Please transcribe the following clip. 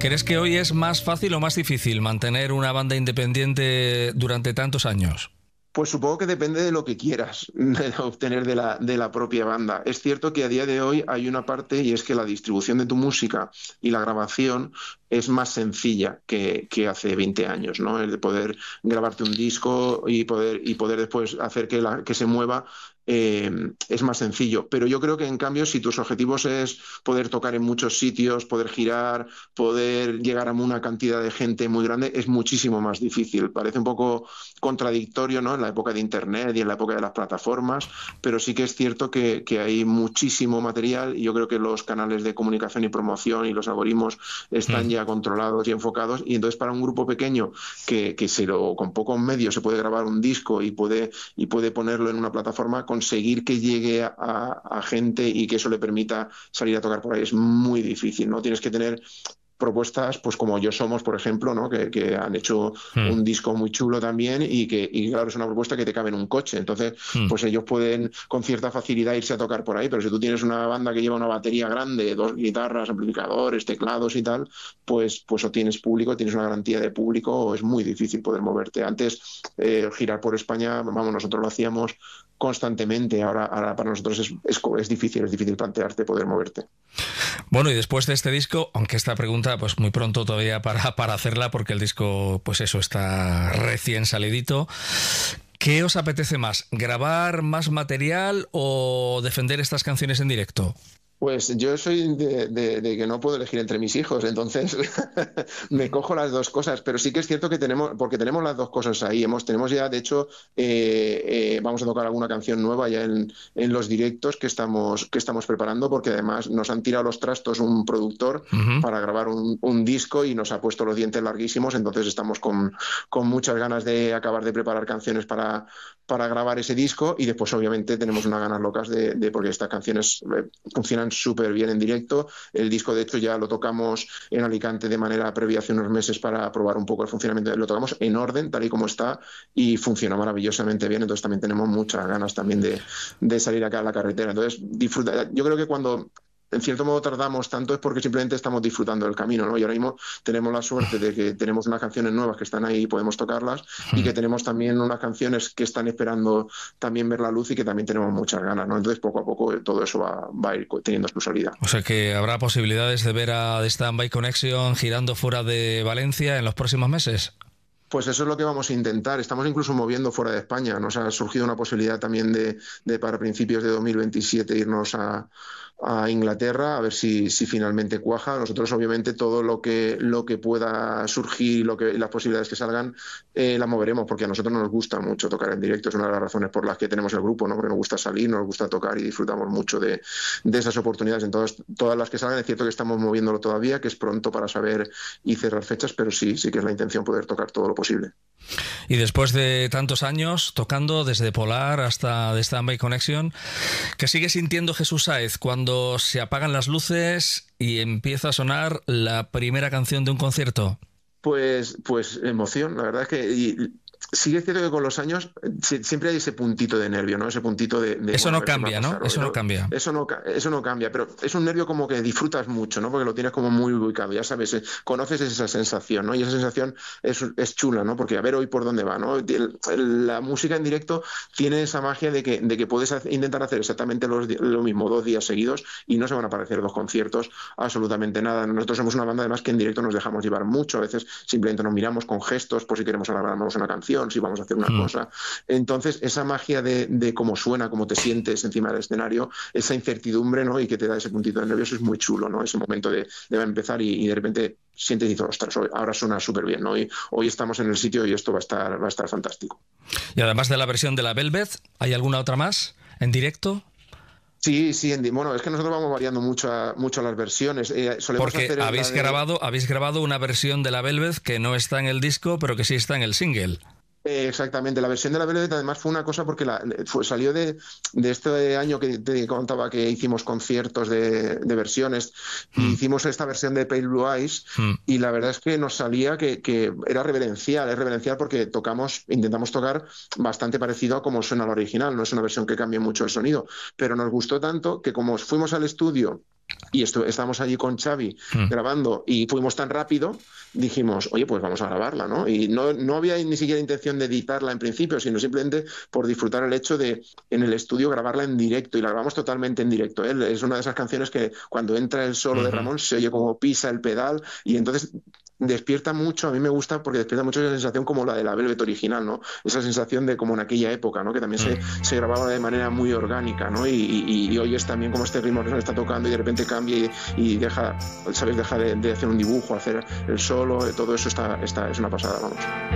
¿Crees que hoy es más fácil o más difícil mantener una banda independiente durante tantos años? Pues supongo que depende de lo que quieras obtener de la propia banda. Es cierto que a día de hoy hay una parte y es que la distribución de tu música y la grabación es más sencilla que hace 20 años, ¿no? El de poder grabarte un disco y poder después hacer que se mueva. Es más sencillo, pero yo creo que en cambio si tus objetivos es poder tocar en muchos sitios, poder girar, poder llegar a una cantidad de gente muy grande, es muchísimo más difícil. Parece un poco contradictorio, ¿no? En la época de Internet y en la época de las plataformas, pero sí que es cierto que hay muchísimo material y yo creo que los canales de comunicación y promoción y los algoritmos están ya controlados y enfocados, y entonces para un grupo pequeño con pocos medios se puede grabar un disco y puede ponerlo en una plataforma, conseguir que llegue a gente y que eso le permita salir a tocar por ahí es muy difícil, ¿no? Tienes que tener propuestas, pues como Yo Somos, por ejemplo, ¿no? Que han hecho un disco muy chulo también y claro, es una propuesta que te cabe en un coche. Entonces, pues ellos pueden con cierta facilidad irse a tocar por ahí, pero si tú tienes una banda que lleva una batería grande, 2 guitarras, amplificadores, teclados y tal, pues o tienes público, tienes una garantía de público, o es muy difícil poder moverte. Antes, girar por España, vamos, nosotros lo hacíamos constantemente, ahora para nosotros es difícil plantearte poder moverte. Bueno, y después de este disco, aunque esta pregunta pues muy pronto todavía para hacerla, porque el disco pues eso está recién salidito, ¿qué os apetece más? ¿Grabar más material o defender estas canciones en directo? Pues yo soy de que no puedo elegir entre mis hijos, entonces me cojo las dos cosas, pero sí que es cierto que porque tenemos las dos cosas ahí, tenemos ya, de hecho, vamos a tocar alguna canción nueva ya en los directos que estamos preparando, porque además nos han tirado los trastos un productor para grabar un disco y nos ha puesto los dientes larguísimos, entonces estamos con muchas ganas de acabar de preparar canciones para grabar ese disco, y después obviamente tenemos unas ganas locas porque estas canciones funcionan súper bien en directo. El disco de hecho ya lo tocamos en Alicante de manera previa hace unos meses para probar un poco el funcionamiento, lo tocamos en orden tal y como está y funciona maravillosamente bien, entonces también tenemos muchas ganas también de salir acá a la carretera, entonces disfruta. Yo creo que cuando en cierto modo tardamos tanto es porque simplemente estamos disfrutando del camino, ¿no? Y ahora mismo tenemos la suerte de que tenemos unas canciones nuevas que están ahí y podemos tocarlas, y que tenemos también unas canciones que están esperando también ver la luz y que también tenemos muchas ganas, ¿no? Entonces poco a poco todo eso va a ir teniendo su salida. O sea que habrá posibilidades de ver a The Standby Connection girando fuera de Valencia en los próximos meses. Pues eso es lo que vamos a intentar. Estamos incluso moviendo fuera de España. Nos ha surgido una posibilidad también de para principios de 2027 irnos a Inglaterra, a ver si finalmente cuaja. Nosotros obviamente todo lo que pueda surgir, las posibilidades que salgan, las moveremos, porque a nosotros nos gusta mucho tocar en directo. Es una de las razones por las que tenemos el grupo, ¿no? Porque nos gusta salir, nos gusta tocar y disfrutamos mucho de esas oportunidades. Entonces, todas las que salgan, es cierto que estamos moviéndolo todavía, que es pronto para saber y cerrar fechas, pero sí que es la intención poder tocar todo lo posible. Y después de tantos años tocando desde Polar hasta The Standby Connection, ¿qué sigue sintiendo Jesús Sáez cuando se apagan las luces y empieza a sonar la primera canción de un concierto? Pues emoción, la verdad es que sí es cierto que con los años siempre hay ese puntito de nervio, ¿no? Ese puntito de eso no cambia, ¿no? Eso no cambia. Eso no cambia, pero es un nervio como que disfrutas mucho, ¿no? Porque lo tienes como muy ubicado, ya sabes, conoces esa sensación, ¿no? Y esa sensación es chula, ¿no? Porque a ver hoy por dónde va, ¿no? La música en directo tiene esa magia de que puedes intentar hacer exactamente lo mismo 2 días seguidos y no se van a parecer 2 conciertos absolutamente nada. Nosotros somos una banda además que en directo nos dejamos llevar mucho, a veces simplemente nos miramos con gestos por si queremos alargarnos una canción, si vamos a hacer una cosa. Entonces, esa magia de cómo suena, cómo te sientes encima del escenario, esa incertidumbre, ¿no? Y que te da ese puntito de nervioso, es muy chulo, ¿no? Ese momento de empezar y de repente sientes y dices, ostras, ahora suena súper bien, ¿no? Y hoy estamos en el sitio y esto va a estar fantástico. Y además de la versión de la Velvet, ¿hay alguna otra más en directo? Sí, bueno, es que nosotros vamos variando mucho las versiones. Porque habéis grabado una versión de la Velvet que no está en el disco, pero que sí está en el single. Exactamente, la versión de la Velvet además fue una cosa porque salió de este año que te contaba que hicimos conciertos de versiones y hicimos esta versión de Pale Blue Eyes y la verdad es que nos salía que era reverencial porque intentamos tocar bastante parecido a como suena la original, no es una versión que cambie mucho el sonido, pero nos gustó tanto que como fuimos al estudio y estábamos allí con Xavi grabando y fuimos tan rápido, dijimos, oye, pues vamos a grabarla, ¿no? Y no había ni siquiera intención de editarla en principio, sino simplemente por disfrutar el hecho de en el estudio grabarla en directo, y la grabamos totalmente en directo. Es una de esas canciones que cuando entra el solo de Ramón se oye como pisa el pedal, y entonces despierta mucho, a mí me gusta porque despierta mucho esa sensación como la de la Velvet original, ¿no? Esa sensación de como en aquella época, ¿no? Que también se grababa de manera muy orgánica, ¿no? Y oyes también como este ritmo que se está tocando y de repente cambia y deja, ¿sabes? Deja de hacer un dibujo, hacer el solo, todo eso es una pasada, vamos.